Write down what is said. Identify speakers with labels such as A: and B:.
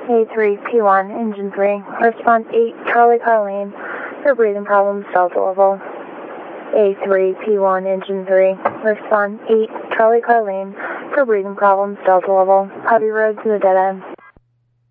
A: A3P1, engine 3. Response 8, Charlie Carlene, for breathing problems, Delta level. A3P1, engine 3. Response 8, Charlie Carlene, for breathing problems, Delta level. Heavy road to the dead end.